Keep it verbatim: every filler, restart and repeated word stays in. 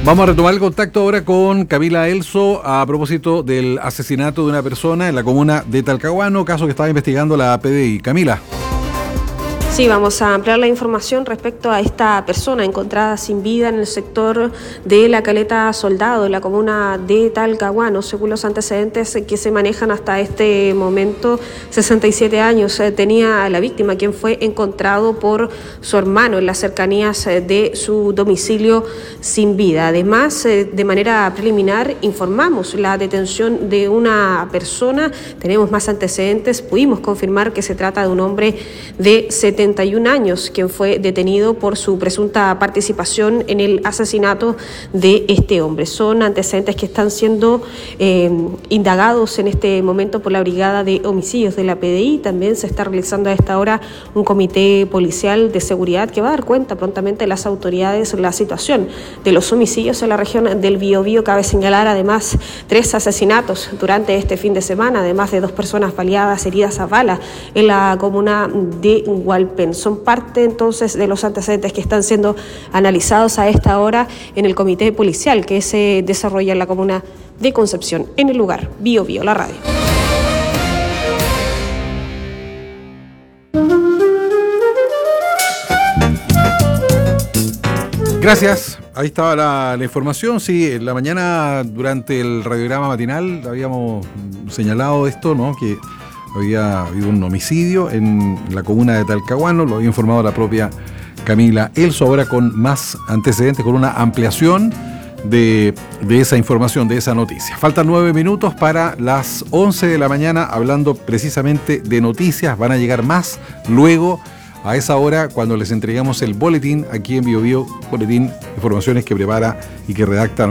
Vamos a retomar el contacto ahora con Camila Elso a propósito del asesinato de una persona en la comuna de Talcahuano, caso que estaba investigando la P D I. Camila. Sí, vamos a ampliar la información respecto a esta persona encontrada sin vida en el sector de la Caleta Soldado, en la comuna de Talcahuano. Según los antecedentes que se manejan hasta este momento, sesenta y siete años tenía la víctima, quien fue encontrado por su hermano en las cercanías de su domicilio sin vida. Además, de manera preliminar, informamos la detención de una persona. Tenemos más antecedentes. Pudimos confirmar que se trata de un hombre de setenta y un años, quien fue detenido por su presunta participación en el asesinato de este hombre. Son antecedentes que están siendo eh, indagados en este momento por la Brigada de Homicidios de la P D I. También se está realizando a esta hora un comité policial de seguridad que va a dar cuenta prontamente a las autoridades la situación de los homicidios en la región del Biobío. Cabe señalar además tres asesinatos durante este fin de semana, además de dos personas baleadas, heridas a bala en la comuna de Hualpén. Son parte entonces de los antecedentes que están siendo analizados a esta hora en el comité policial que se desarrolla en la comuna de Concepción, en el lugar. Biobío, la radio. Gracias. Ahí estaba la, la información. Sí, en la mañana, durante el radiograma matinal, habíamos señalado esto, ¿no? Que había habido un homicidio en la comuna de Talcahuano, lo había informado la propia Camila Elso, ahora con más antecedentes, con una ampliación de, de esa información, de esa noticia. Faltan nueve minutos para las once de la mañana, hablando precisamente de noticias. Van a llegar más luego, a esa hora, cuando les entregamos el boletín aquí en Biobío, boletín, informaciones que prepara y que redacta